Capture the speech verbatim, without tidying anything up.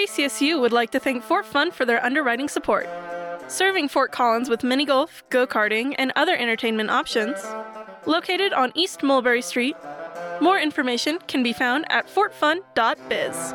C S U would like to thank Fort Fun for their underwriting support. Serving Fort Collins with mini golf, go-karting, and other entertainment options. Located on East Mulberry Street. More information can be found at fort fun dot biz.